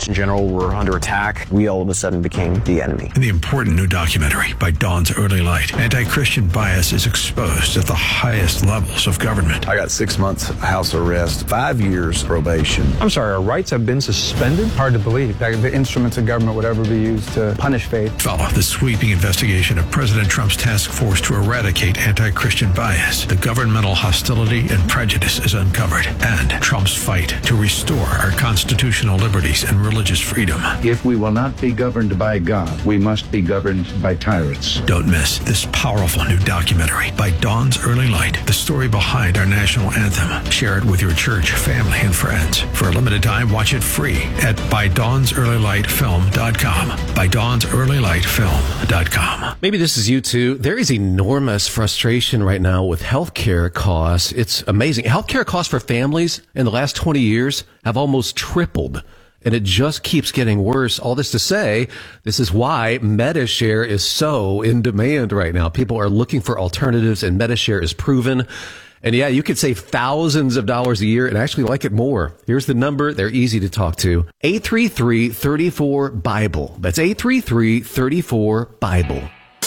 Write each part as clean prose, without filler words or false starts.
in general were under attack. We all of a sudden became the enemy. In the important new documentary, By Dawn's Early Light, anti-Christian bias is exposed at the highest levels of government. I got 6 months house arrest, 5 years probation. I'm sorry, our rights have been suspended? Hard to believe that the instruments of government would ever be used to punish faith. Follow the sweeping investigation of President Trump's task force to eradicate anti-Christian bias. The governmental hostility and prejudice is uncovered, and Trump's fight to restore our constitutional liberties and religious freedom. If we will not be governed by God, we must be governed by tyrants. Don't miss this powerful new documentary, By Dawn's Early Light, the story behind our national anthem. Share it with your church, family, and friends. For a limited time, watch it free at ByDawnsEarlyLightFilm.com. ByDawnsEarlyLightFilm.com. Maybe this is you too. There is enormous frustration right now with healthcare costs. It's amazing. Healthcare costs for families in the last 20 years have almost tripled, and it just keeps getting worse. All this to say, this is why Medi-Share is so in demand right now. People are looking for alternatives, and Medi-Share is proven. And yeah, you could save thousands of dollars a year and actually like it more. Here's the number. They're easy to talk to. 833-34-BIBLE. That's 833-34-BIBLE.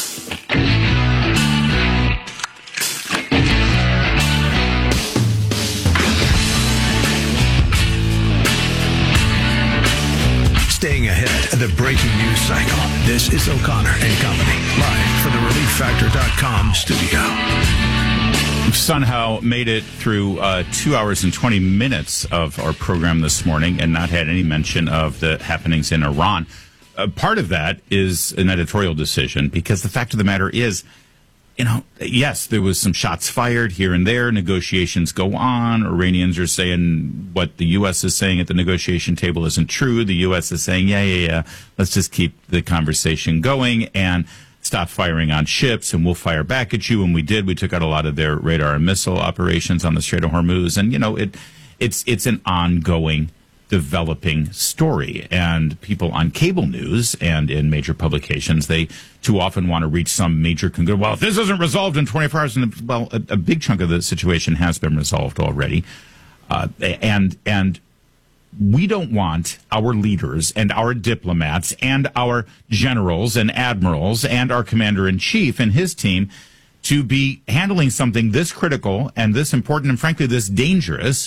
Staying ahead of the breaking news cycle. This is O'Connor and Company, live from the ReliefFactor.com studio. We've somehow made it through 2 hours and 20 minutes of our program this morning and not had any mention of the happenings in Iran. Part of that is an editorial decision, because the fact of the matter is, yes, there was some shots fired here and there. Negotiations go on. Iranians are saying what the U.S. is saying at the negotiation table isn't true. The U.S. is saying, yeah, let's just keep the conversation going and stop firing on ships, and we'll fire back at you. And we did. We took out a lot of their radar and missile operations on the Strait of Hormuz. And, it's an ongoing, developing story. And people on cable news and in major publications, they too often want to reach some major conclusion. Well, if this isn't resolved in 24 hours, well, a big chunk of the situation has been resolved already. And we don't want our leaders and our diplomats and our generals and admirals and our commander-in-chief and his team to be handling something this critical and this important and, frankly, this dangerous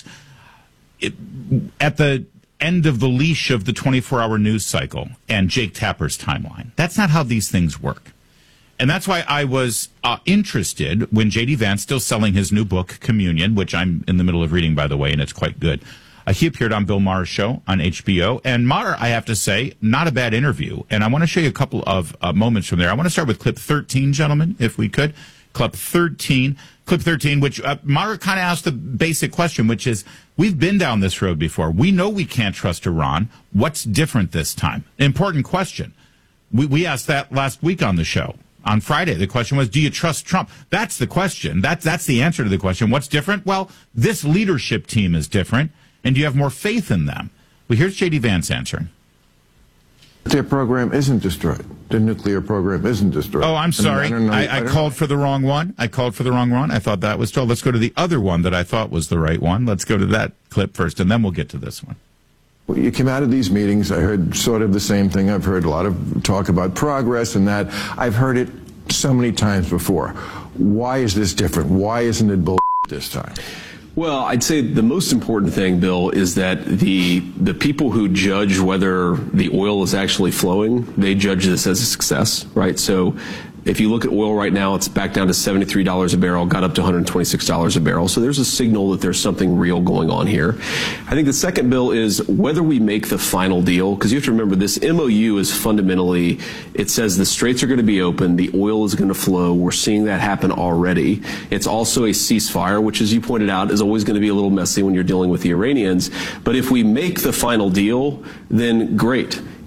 at the end of the leash of the 24-hour news cycle and Jake Tapper's timeline. That's not how these things work. And that's why I was interested when J.D. Vance, still selling his new book, Communion, which I'm in the middle of reading, by the way, and it's quite good. He appeared on Bill Maher's show on HBO. And Maher, I have to say, not a bad interview. And I want to show you a couple of moments from there. I want to start with clip 13, gentlemen, if we could. Clip 13, which Maher kind of asked the basic question, which is, we've been down this road before. We know we can't trust Iran. What's different this time? Important question. We asked that last week on the show. On Friday, the question was, do you trust Trump? That's the question. That's the answer to the question. What's different? Well, this leadership team is different. And do you have more faith in them? Well, here's J.D. Vance answering. Their program isn't destroyed. The nuclear program isn't destroyed. Oh, I'm sorry. I called for the wrong one. I thought that was told. Let's go to the other one that I thought was the right one. Let's go to that clip first, and then we'll get to this one. Well, you came out of these meetings, I heard sort of the same thing. I've heard a lot of talk about progress and that. I've heard it so many times before. Why is this different? Why isn't it bull this time? Well, I'd say the most important thing, Bill, is that the people who judge whether the oil is actually flowing, they judge this as a success, right? So if you look at oil right now, it's back down to $73 a barrel, got up to $126 a barrel. So there's a signal that there's something real going on here. I think the second, Bill, is whether we make the final deal, because you have to remember this MOU is fundamentally, it says the straits are going to be open, the oil is going to flow. We're seeing that happen already. It's also a ceasefire, which, as you pointed out, is always going to be a little messy when you're dealing with the Iranians. But if we make the final deal, then great.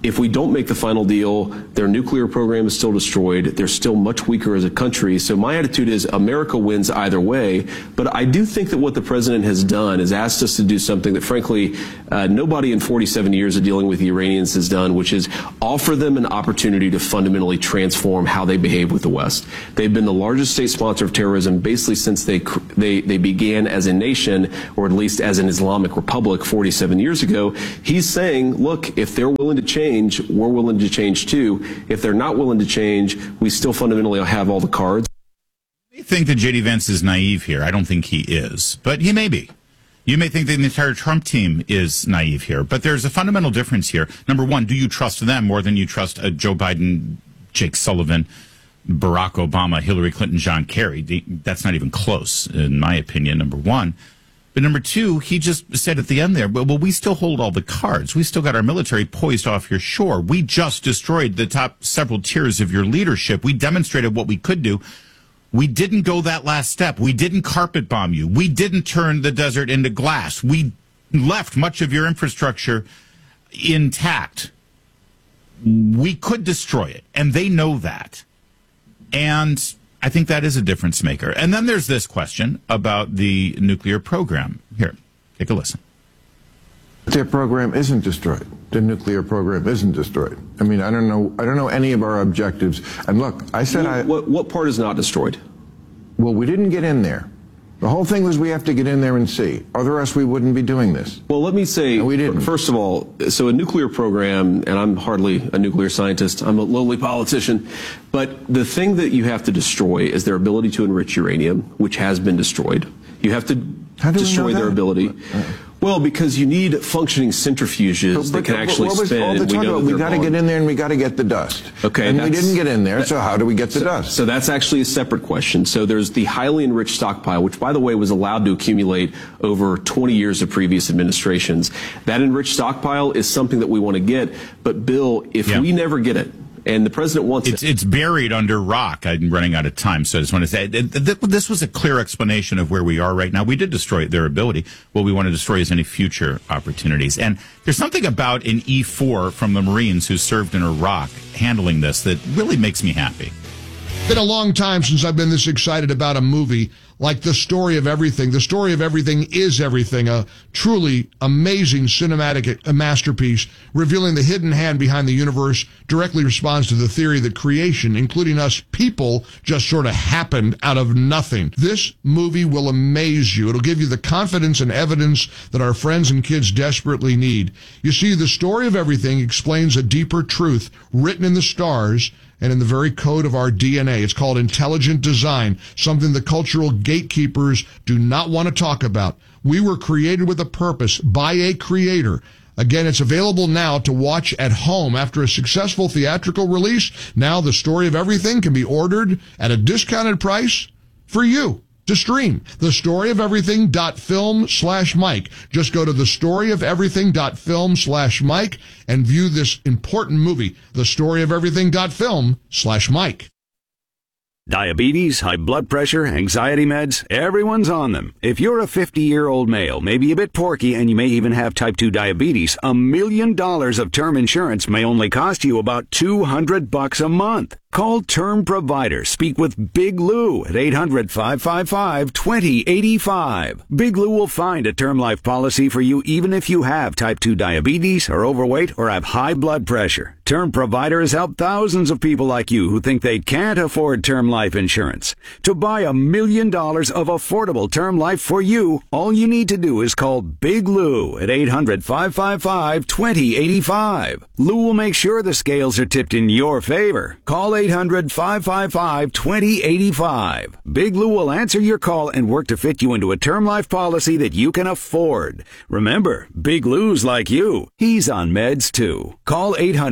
if we don't make the final deal, their nuclear program is still destroyed. They're still much weaker as a country. So my attitude is America wins either way. But I do think that what the president has done is asked us to do something that, frankly, nobody in 47 years of dealing with the Iranians has done, which is offer them an opportunity to fundamentally transform how they behave with the West. They've been the largest state sponsor of terrorism basically since they began as a nation, or at least as an Islamic republic 47 years ago. He's saying, look, if they're willing to change, we're willing to change too. If they're not willing to change, we still fundamentally have all the cards. You think that J.D. Vance is naive here. I don't think he is, but he may be. You may think that the entire Trump team is naive here, but there's a fundamental difference here. Number one, do you trust them more than you trust Joe Biden, Jake Sullivan, Barack Obama, Hillary Clinton, John Kerry? That's not even close, in my opinion, number one. But number two, he just said at the end there, well, we still hold all the cards. We still got our military poised off your shore. We just destroyed the top several tiers of your leadership. We demonstrated what we could do. We didn't go that last step. We didn't carpet bomb you. We didn't turn the desert into glass. We left much of your infrastructure intact. We could destroy it, and they know that. And I think that is a difference maker. And then there's this question about the nuclear program. Here, take a listen. Their program isn't destroyed. The nuclear program isn't destroyed. I mean, I don't know any of our objectives. And look, I said what part is not destroyed? Well, we didn't get in there. The whole thing was we have to get in there and see. Otherwise, we wouldn't be doing this. Well, let me say, we didn't. First of all, so a nuclear program, and I'm hardly a nuclear scientist, I'm a lowly politician, but the thing that you have to destroy is their ability to enrich uranium, which has been destroyed. You have to destroy their ability. Well, because you need functioning centrifuges that can actually spin. We got to get in there and we got to get the dust. Okay, and we didn't get in there, so how do we get the dust? So that's actually a separate question. So there's the highly enriched stockpile, which, by the way, was allowed to accumulate over 20 years of previous administrations. That enriched stockpile is something that we want to get. But, Bill, if we never get it, and the president wants it. It's buried under rock. I'm running out of time, so I just want to say this was a clear explanation of where we are right now. We did destroy their ability. What we want to destroy is any future opportunities. And there's something about an E-4 from the Marines who served in Iraq handling this that really makes me happy. It's been a long time since I've been this excited about a movie like The Story of Everything. The Story of Everything is Everything, a truly amazing cinematic masterpiece revealing the hidden hand behind the universe, directly responds to the theory that creation, including us people, just sort of happened out of nothing. This movie will amaze you. It'll give you the confidence and evidence that our friends and kids desperately need. You see, The Story of Everything explains a deeper truth written in the stars and in the very code of our DNA. It's called intelligent design, something the cultural gatekeepers do not want to talk about. We were created with a purpose by a creator. Again, it's available now to watch at home after a successful theatrical release. Now The Story of Everything can be ordered at a discounted price for you to stream. TheStoryOfEverything.film/Mike. Just go to TheStoryOfEverything.film/Mike and view this important movie. TheStoryOfEverything.film/Mike. Diabetes, high blood pressure, anxiety meds, everyone's on them. If you're a 50-year-old male, maybe a bit porky, and you may even have type 2 diabetes, $1 million of term insurance may only cost you about $200 a month. Call Term Provider. Speak with Big Lou at 800-555-2085. Big Lou will find a term life policy for you even if you have type 2 diabetes, are overweight, or have high blood pressure. Term Provider has helped thousands of people like you who think they can't afford term life insurance. To buy $1 million of affordable term life for you, all you need to do is call Big Lou at 800-555-2085. Lou will make sure the scales are tipped in your favor. Call 800-555-2085. Big Lou will answer your call and work to fit you into a term life policy that you can afford. Remember, Big Lou's like you. He's on meds too. Call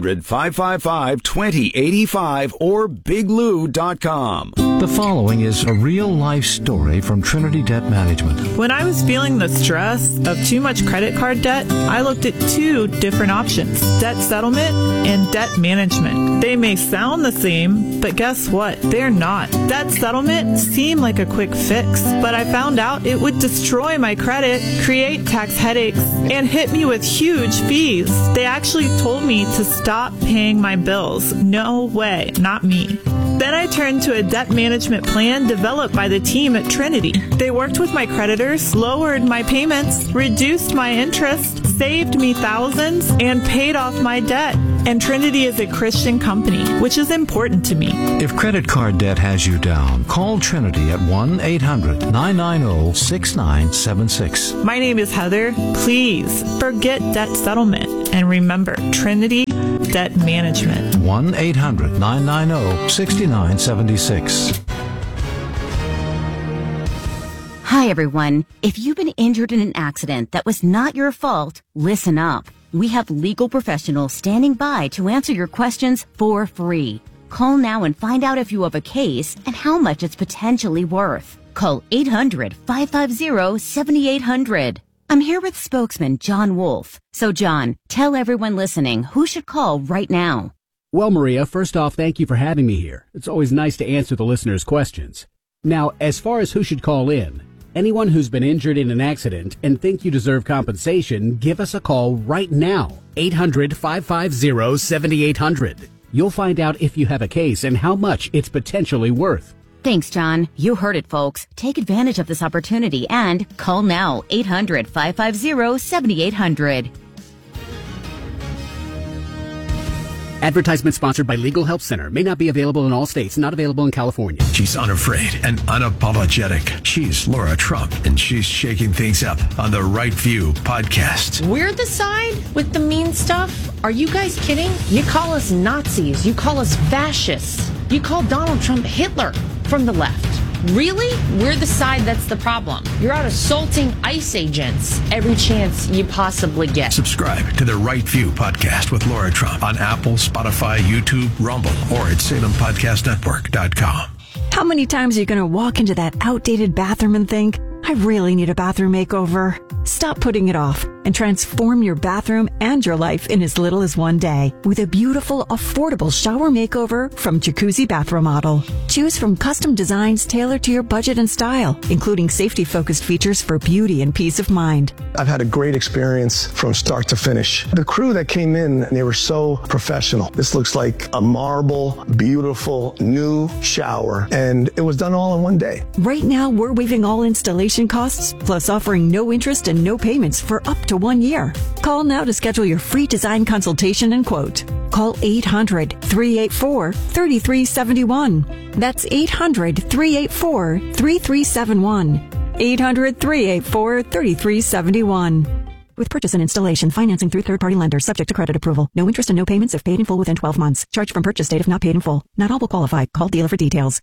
800-555-2085 or biglou.com. The following is a real-life story from Trinity Debt Management. When I was feeling the stress of too much credit card debt, I looked at two different options: debt settlement and debt management. They may sound the same, game, but guess what? They're not. Debt settlement seemed like a quick fix, but I found out it would destroy my credit, create tax headaches, and hit me with huge fees. They actually told me to stop paying my bills. No way, not me. Then I turned to a debt management plan developed by the team at Trinity. They worked with my creditors, lowered my payments, reduced my interest, saved me thousands, and paid off my debt. And Trinity is a Christian company, which is important to me. If credit card debt has you down, call Trinity at 1-800-990-6976. My name is Heather. Please forget debt settlement and remember Trinity Debt Management. 1-800-990-6976. Hi, everyone. If you've been injured in an accident that was not your fault, listen up. We have legal professionals standing by to answer your questions for free. Call now and find out if you have a case and how much it's potentially worth. Call 800-550-7800. I'm here with spokesman John Wolf. So, John, tell everyone listening who should call right now. Well, Maria, first off, thank you for having me here. It's always nice to answer the listeners' questions. Now, as far as who should call in, anyone who's been injured in an accident and think you deserve compensation, give us a call right now. 800-550-7800. You'll find out if you have a case and how much it's potentially worth. Thanks, John. You heard it, folks. Take advantage of this opportunity and call now. 800-550-7800. Advertisement sponsored by Legal Help Center. May not be available in all states. Not available in California. She's unafraid and unapologetic. She's Laura Trump, and she's shaking things up on the Right View podcast. We're the side with the mean stuff? Are you guys kidding? You call us Nazis. You call us fascists. You call Donald Trump Hitler from the left. Really? We're the side that's the problem. You're out assaulting ICE agents every chance you possibly get. Subscribe to the Right View podcast with Laura Trump on Apple, Spotify, YouTube, Rumble, or at SalemPodcastNetwork.com. How many times are you going to walk into that outdated bathroom and think, I really need a bathroom makeover? Stop putting it off and transform your bathroom and your life in as little as one day with a beautiful, affordable shower makeover from Jacuzzi Bath Remodel. Choose from custom designs tailored to your budget and style, including safety-focused features for beauty and peace of mind. I've had a great experience from start to finish. The crew that came in, they were so professional. This looks like a marble, beautiful, new shower, and it was done all in one day. Right now, we're waiving all installation costs, plus offering no interest and no payments for up to 1 year. Call now to schedule your free design consultation and quote. Call 800-384-3371. That's 800-384-3371. 800-384-3371. With purchase and installation, financing through third-party lenders, subject to credit approval. No interest and no payments if paid in full within 12 months. Charge from purchase date if not paid in full. Not all will qualify. Call dealer for details.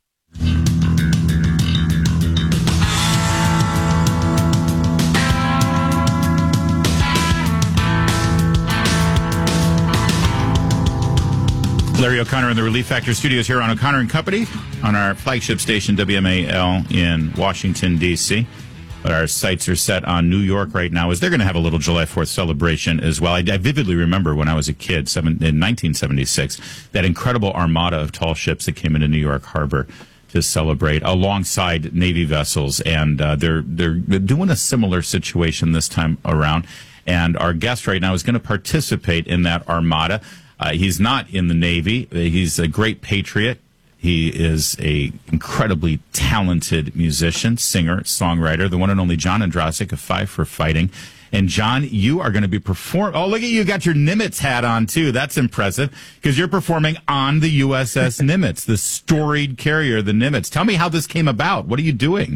Larry O'Connor in the Relief Factor studios here on O'Connor and Company on our flagship station WMAL in Washington, D.C. But our sights are set on New York right now as they're going to have a little July 4th celebration as well. I vividly remember when I was a kid in 1976, that incredible armada of tall ships that came into New York Harbor to celebrate alongside Navy vessels. And they're doing a similar situation this time around. And our guest right now is going to participate in that armada. He's not in the Navy. He's a great patriot. He is a incredibly talented musician, singer, songwriter, the one and only John Ondrasik of Five for Fighting. And John, you are going to be performing. Oh, look at you. Got your Nimitz hat on, too. That's impressive because you're performing on the USS Nimitz, the storied carrier, the Nimitz. Tell me how this came about. What are you doing?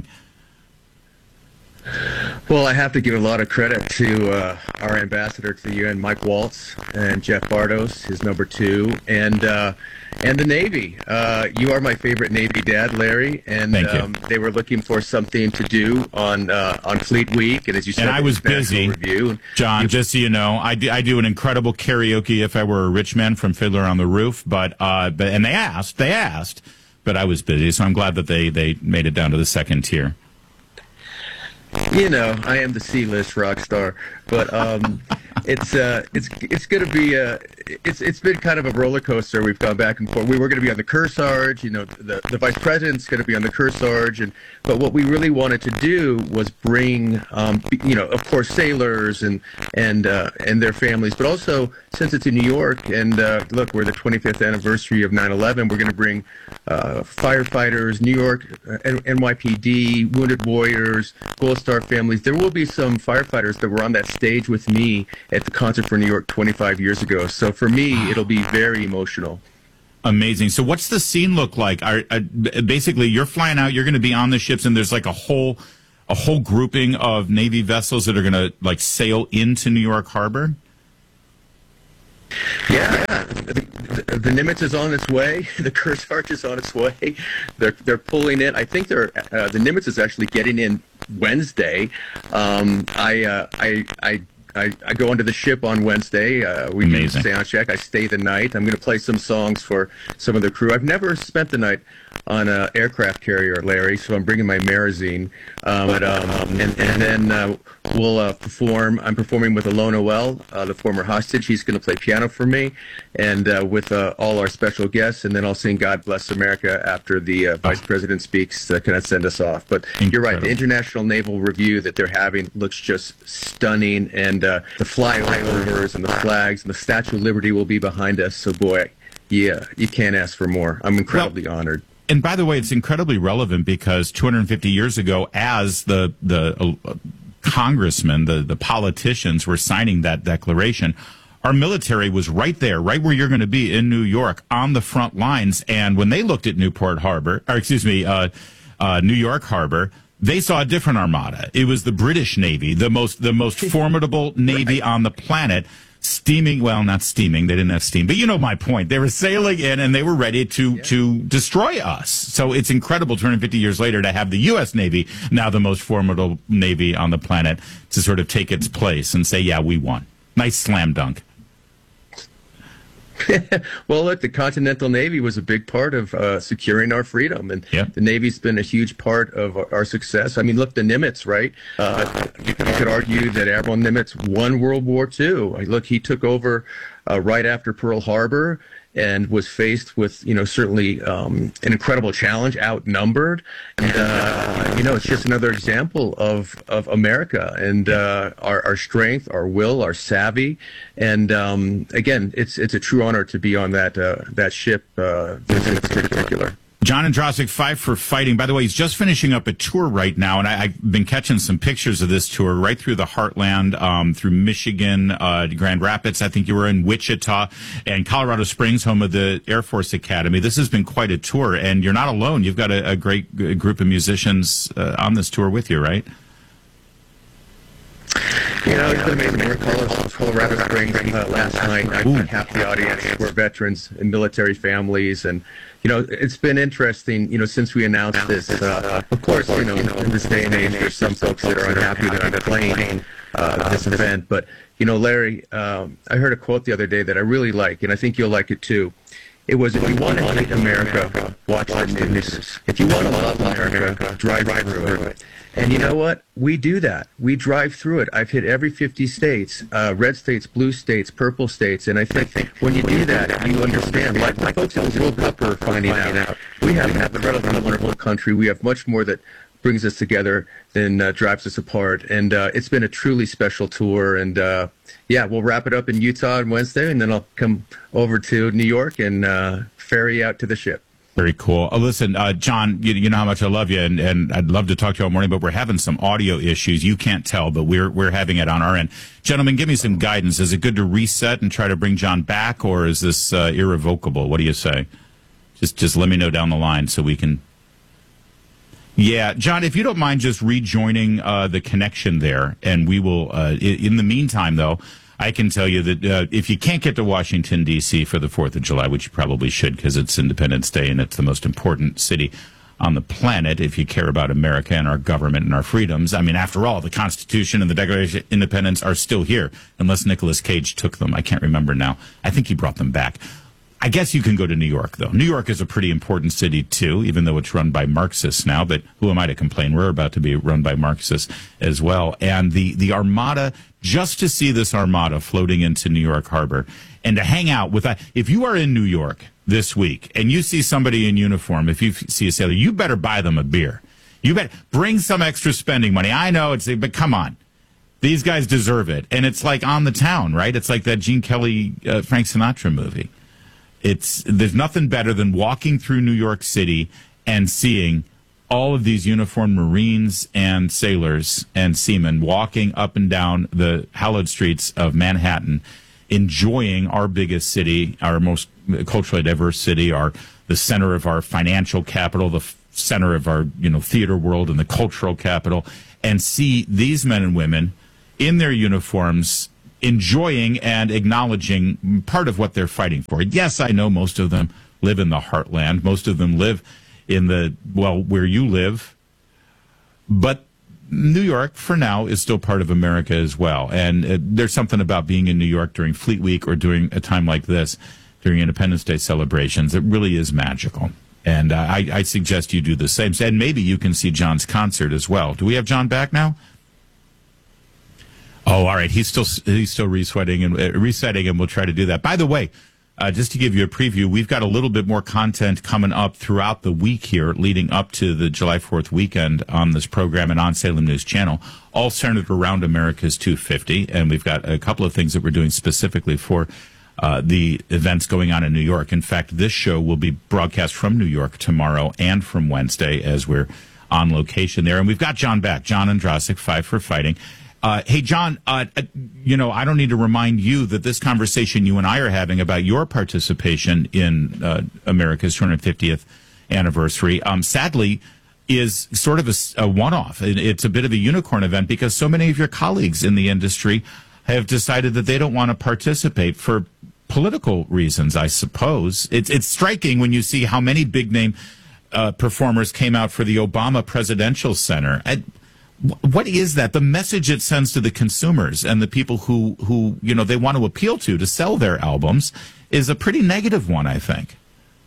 Well, I have to give a lot of credit to our ambassador to the UN, Mike Waltz, and Jeff Bardos, his number 2, and the Navy. You are my favorite Navy dad, Larry, and they were looking for something to do on Fleet Week, and as you said, and I was busy. John, just so you know, I do an incredible karaoke if I were a rich man from Fiddler on the Roof, but they asked, but I was busy, so I'm glad that they made it down to the second tier. You know, I am the C-list rock star, but it's going to be it's been kind of a roller coaster. We've gone back and forth. We were going to be on the Kearsarge, you know, the vice president's going to be on the Kearsarge, but what we really wanted to do was bring, you know, of course, sailors and their families, but also since it's in New York and look, we're the 25th anniversary of 9/11, we're going to bring firefighters, New York, NYPD, Wounded Warriors, Gold Star families. There will be some firefighters that were on that stage with me at the Concert for New York 25 years ago. So for me, it'll be very emotional. Amazing. So what's the scene look like? Basically, you're flying out, you're going to be on the ships, and there's like a whole grouping of Navy vessels that are going to like sail into New York Harbor? Yeah. The Nimitz is on its way. The Kearsarge is on its way. They're pulling in. I think the Nimitz is actually getting in Wednesday. I go onto the ship on Wednesday. We do sound check. I stay the night. I'm going to play some songs for some of the crew. I've never spent the night on an aircraft carrier, Larry, so I'm bringing my Marazine. And then we'll perform. I'm performing with Alon Noel, the former hostage. He's going to play piano for me, and with all our special guests. And then I'll sing "God Bless America" after the Vice President speaks. Can I send us off? But you're right. The International Naval Review that they're having looks just stunning, and the flyovers and the flags and the Statue of Liberty will be behind us. So boy, yeah, you can't ask for more. I'm incredibly honored. And by the way, it's incredibly relevant because 250 years ago, as the congressmen, the politicians were signing that declaration, our military was right there, right where you're going to be in New York, on the front lines. And when they looked at New York Harbor, they saw a different armada. It was the British Navy, the most formidable navy on the planet. Steaming, well, not steaming, they didn't have steam, but you know my point. They were sailing in and they were ready to destroy us. So it's incredible 250 years later to have the U.S. Navy, now the most formidable navy on the planet, to sort of take its place and say, yeah, we won. Nice slam dunk. Well, look, the Continental Navy was a big part of securing our freedom, and the Navy's been a huge part of our success. I mean, look, the Nimitz, right? You could argue that Admiral Nimitz won World War II. Look, he took over right after Pearl Harbor and was faced with, you know, certainly an incredible challenge, outnumbered. And, you know, it's just another example of America and our strength, our will, our savvy. And, again, it's a true honor to be on that ship in particular. John Androsik, Five for Fighting. By the way, he's just finishing up a tour right now, and I've been catching some pictures of this tour right through the heartland, through Michigan, Grand Rapids. I think you were in Wichita, and Colorado Springs, home of the Air Force Academy. This has been quite a tour, and you're not alone. You've got a great group of musicians on this tour with you, right? You know, it's been amazing. We were in Colorado Springs last night. I think half the audience were veterans and military families, and you know, it's been interesting, you know, since we announced this. Of course, you know, in this day and age, there's some folks that are unhappy that I'm playing this event. But, you know, Larry, I heard a quote the other day that I really like, and I think you'll like it too. It was, if you want to hate America, watch the news. If you want to love America, drive through it. And you know what? We do that. We drive through it. I've hit every 50 states, red states, blue states, purple states. And I think when you do that, you understand, like the folks in the World Cup are finding out, we have an incredibly wonderful country. We have much more that brings us together than drives us apart. And it's been a truly special tour. And yeah, we'll wrap it up in Utah on Wednesday, and then I'll come over to New York and ferry out to the ship. Very cool. Listen, John, you know how much I love you, and I'd love to talk to you all morning, but we're having some audio issues. You can't tell, but we're having it on our end. Gentlemen, give me some guidance. Is it good to reset and try to bring John back, or is this irrevocable? What do you say? Just let me know down the line so we can... Yeah, John, if you don't mind just rejoining the connection there, and we will, in the meantime, though, I can tell you that if you can't get to Washington, D.C. for the 4th of July, which you probably should because it's Independence Day and it's the most important city on the planet, if you care about America and our government and our freedoms. I mean, after all, the Constitution and the Declaration of Independence are still here, unless Nicolas Cage took them. I can't remember now. I think he brought them back. I guess you can go to New York, though. New York is a pretty important city, too, even though it's run by Marxists now. But who am I to complain? We're about to be run by Marxists as well. And the Armada, just to see this Armada floating into New York Harbor and to hang out with that. If you are in New York this week and you see somebody in uniform, if you see a sailor, you better buy them a beer. You better bring some extra spending money. I know but come on. These guys deserve it. And it's like On the Town, right? It's like that Gene Kelly, Frank Sinatra movie. There's nothing better than walking through New York City and seeing all of these uniformed Marines and sailors and seamen walking up and down the hallowed streets of Manhattan, enjoying our biggest city, our most culturally diverse city, the center of our financial capital, the center of our theater world and the cultural capital, and see these men and women in their uniforms enjoying and acknowledging part of what they're fighting for. Yes, I know most of them live in the heartland. Most of them live in where you live. But New York, for now, is still part of America as well. And there's something about being in New York during Fleet Week or during a time like this, during Independence Day celebrations. It really is magical. And I suggest you do the same. And maybe you can see John's concert as well. Do we have John back now? Oh, all right. He's still resetting, and we'll try to do that. By the way, just to give you a preview, we've got a little bit more content coming up throughout the week here, leading up to the July 4th weekend on this program and on Salem News Channel, all centered around America's 250. And we've got a couple of things that we're doing specifically for the events going on in New York. In fact, this show will be broadcast from New York tomorrow and from Wednesday as we're on location there. And we've got John back, John Andrasik, Five for Fighting. Hey, John, I don't need to remind you that this conversation you and I are having about your participation in America's 250th anniversary, sadly, is sort of a one-off. It's a bit of a unicorn event because so many of your colleagues in the industry have decided that they don't want to participate for political reasons, I suppose. It's striking when you see how many big-name performers came out for the Obama Presidential Center. What is that? The message it sends to the consumers and the people who they want to appeal to sell their albums is a pretty negative one, I think.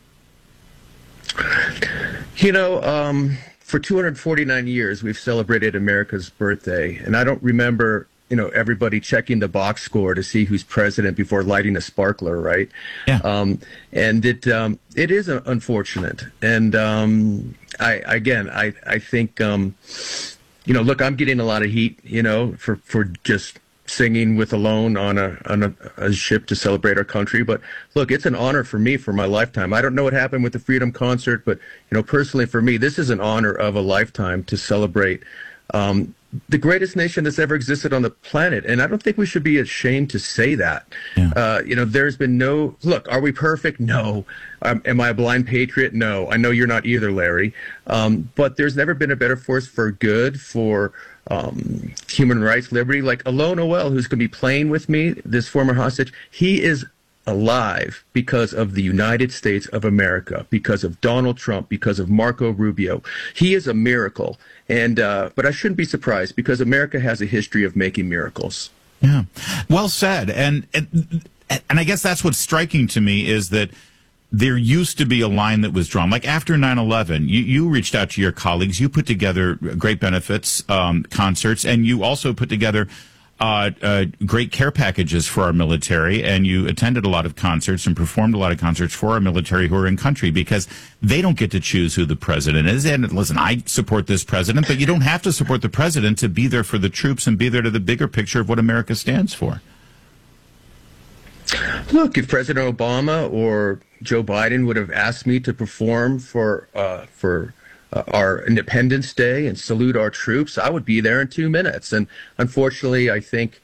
For 249 years, we've celebrated America's birthday, and I don't remember, everybody checking the box score to see who's president before lighting a sparkler, right? Yeah. And it is unfortunate, and I think. Look, I'm getting a lot of heat, for just singing with Alone on a ship to celebrate our country. But look, it's an honor for me for my lifetime. I don't know what happened with the Freedom Concert, but, personally for me, this is an honor of a lifetime to celebrate the greatest nation that's ever existed on the planet. And I don't think we should be ashamed to say that. Yeah. There's been look, are we perfect? No. Am I a blind patriot? No. I know you're not either, Larry. But there's never been a better force for good, for human rights, liberty. Like Alon Oel, who's going to be playing with me, this former hostage, he is alive because of the United States of America, because of Donald Trump, because of Marco Rubio. He is a miracle. And but I shouldn't be surprised because America has a history of making miracles. Yeah. Well said. And I guess that's what's striking to me is that there used to be a line that was drawn. Like after 9/11, you reached out to your colleagues. You put together great benefits concerts, and you also put together great care packages for our military, and you attended a lot of concerts and performed a lot of concerts for our military who are in country because they don't get to choose who the president is. And listen, I support this president, but you don't have to support the president to be there for the troops and be there to the bigger picture of what America stands for. Look, if President Obama or Joe Biden would have asked me to perform for our Independence Day and salute our troops, I would be there in 2 minutes. And unfortunately, I think,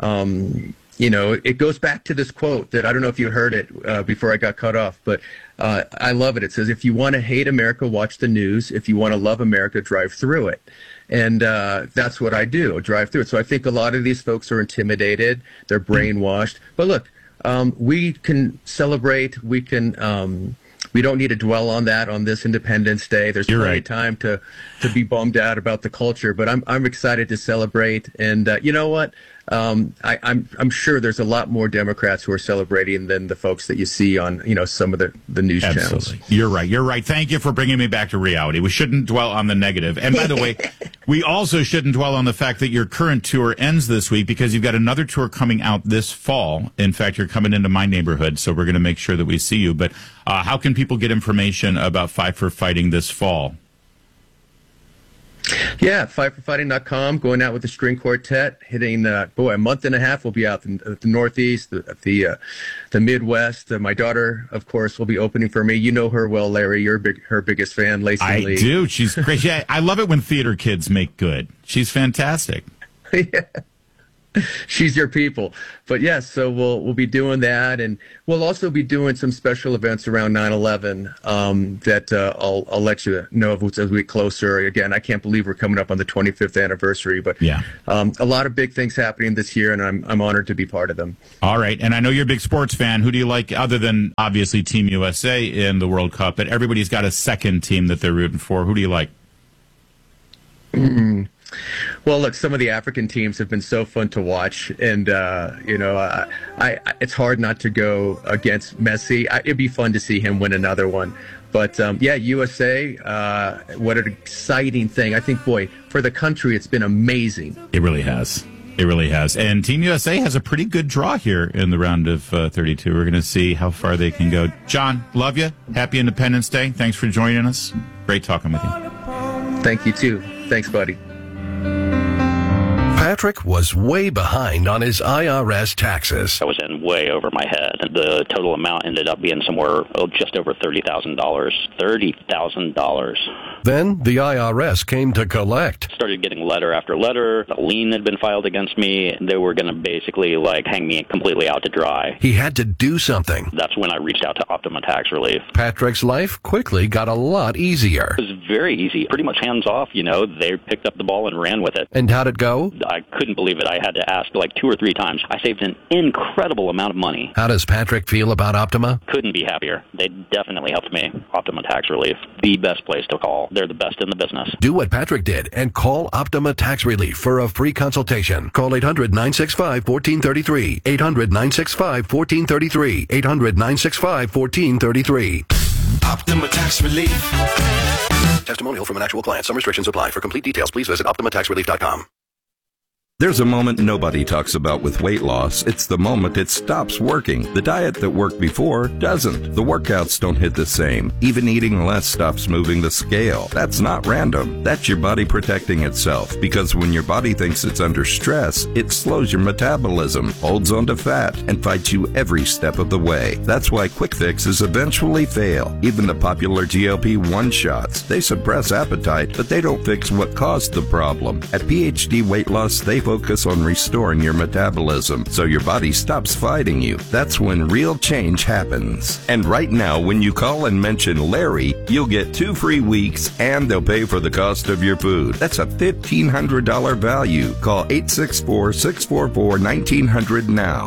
it goes back to this quote that I don't know if you heard it before I got cut off, but I love it. It says, if you want to hate America, watch the news. If you want to love America, drive through it. And that's what I do, drive through it. So I think a lot of these folks are intimidated. They're brainwashed. But look, we can celebrate. We can. We don't need to dwell on that on this Independence Day. There's plenty of time to be bummed out about the culture, but I'm excited to celebrate. And you know what? I'm sure there's a lot more Democrats who are celebrating than the folks that you see on, some of the news channels. You're right. Thank you for bringing me back to reality. We shouldn't dwell on the negative. And by the way, we also shouldn't dwell on the fact that your current tour ends this week, because you've got another tour coming out this fall. In fact, you're coming into my neighborhood, so we're going to make sure that we see you. But how can people get information about Fight for Fighting this fall? Yeah, fightforfighting.com, going out with the string quartet, hitting, a month and a half. We'll be out in the Northeast, the Midwest. My daughter, of course, will be opening for me. You know her well, Larry. You're her biggest fan, Lacey Lee. I do. She's great. Yeah, I love it when theater kids make good. She's fantastic. Yeah. She's your people. But yes, so we'll be doing that, and we'll also be doing some special events around 9/11 that I'll let you know of as we get closer. Again, I can't believe we're coming up on the 25th anniversary, but a lot of big things happening this year, and I'm honored to be part of them. All right, and I know you're a big sports fan. Who do you like other than obviously Team USA in the World Cup? But everybody's got a second team that they're rooting for. Who do you like? Well, look, some of the African teams have been so fun to watch, and it's hard not to go against Messi. It'd be fun to see him win another one. But USA, what an exciting thing! I think, boy, for the country, it's been amazing. It really has. It really has. And Team USA has a pretty good draw here in the round of 32. We're going to see how far they can go. John, love you. Happy Independence Day. Thanks for joining us. Great talking with you. Thank you, too. Thanks, buddy. Patrick was way behind on his IRS taxes. I was in way over my head. The total amount ended up being somewhere just over $30,000. $30,000. Then the IRS came to collect. Started getting letter after letter. A lien had been filed against me. They were going to basically hang me completely out to dry. He had to do something. That's when I reached out to Optima Tax Relief. Patrick's life quickly got a lot easier. It was very easy. Pretty much hands off, They picked up the ball and ran with it. And how'd it go? I couldn't believe it. I had to ask 2 or 3 times. I saved an incredible amount of money. How does Patrick feel about Optima? Couldn't be happier. They definitely helped me. Optima Tax Relief, the best place to call. They're the best in the business. Do what Patrick did and call Optima Tax Relief for a free consultation. Call 800-965-1433. 800-965-1433. 800-965-1433. Optima Tax Relief. Testimonial from an actual client. Some restrictions apply. For complete details, please visit OptimaTaxRelief.com. There's a moment nobody talks about with weight loss. It's the moment it stops working. The diet that worked before doesn't. The workouts don't hit the same. Even eating less stops moving the scale. That's not random. That's your body protecting itself. Because when your body thinks it's under stress, it slows your metabolism, holds onto fat, and fights you every step of the way. That's why quick fixes eventually fail. Even the popular GLP-1 shots. They suppress appetite, but they don't fix what caused the problem. At PhD Weight Loss, they focus on restoring your metabolism so your body stops fighting you. That's when real change happens. And right now, when you call and mention Larry, you'll get 2 free weeks and they'll pay for the cost of your food. That's a $1,500 value. Call 864-644-1900 now.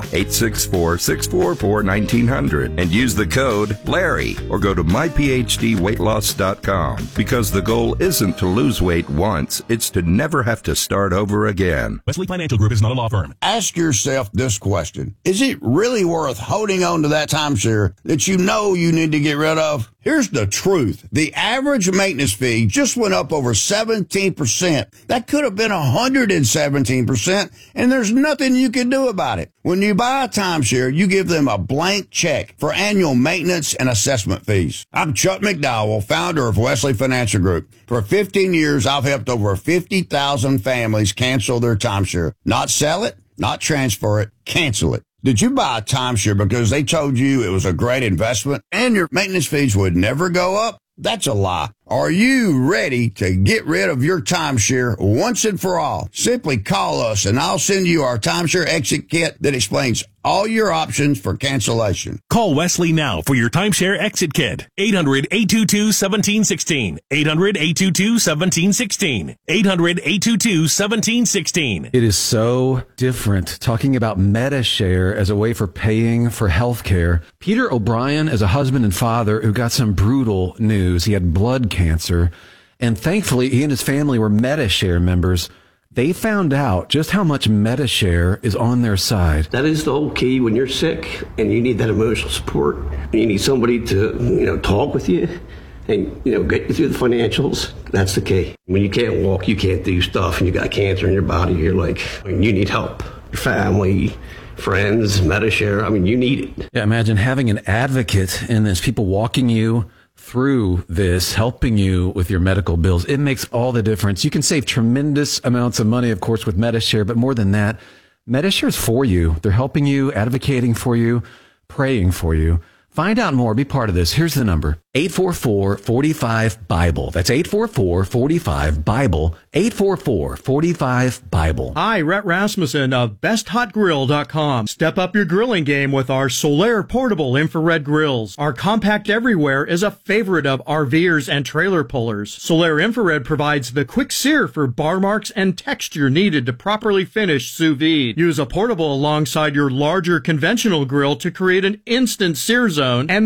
864-644-1900 and use the code Larry or go to myphdweightloss.com because the goal isn't to lose weight once, it's to never have to start over again. Wesley Financial Group is not a law firm. Ask yourself this question. Is it really worth holding on to that timeshare that you know you need to get rid of? Here's the truth. The average maintenance fee just went up over 17%. That could have been 117%, and there's nothing you can do about it. When you buy a timeshare, you give them a blank check for annual maintenance and assessment fees. I'm Chuck McDowell, founder of Wesley Financial Group. For 15 years, I've helped over 50,000 families cancel their timeshare. Not sell it, not transfer it, cancel it. Did you buy a timeshare because they told you it was a great investment and your maintenance fees would never go up? That's a lie. Are you ready to get rid of your timeshare once and for all? Simply call us and I'll send you our timeshare exit kit that explains all your options for cancellation. Call Wesley now for your timeshare exit kit. 800-822-1716. 800-822-1716. 800-822-1716. It is so different talking about MediShare as a way for paying for health care. Peter O'Brien is a husband and father who got some brutal news. He had blood cancer, and thankfully he and his family were MediShare members. They found out just how much Medi-Share is on their side. That is the whole key when you're sick and you need that emotional support. You need somebody to, talk with you and, get you through the financials. That's the key. When you can't walk, you can't do stuff, and you got cancer in your body, you're like, you need help. Your family, friends, Medi-Share, you need it. Yeah, imagine having an advocate in this, people walking you through this, helping you with your medical bills. It makes all the difference. You can save tremendous amounts of money, of course, with Medi-Share, but more than that, Medi-Share is for you. They're helping you, advocating for you, praying for you. Find out more. Be part of this. Here's the number. 844-45-BIBLE. That's 844-45-BIBLE. 844-45-BIBLE. Hi, Rhett Rasmussen of BestHotGrill.com. Step up your grilling game with our Solaire portable infrared grills. Our compact everywhere is a favorite of RVers and trailer pullers. Solaire infrared provides the quick sear for bar marks and texture needed to properly finish sous vide. Use a portable alongside your larger conventional grill to create an instant sear zone and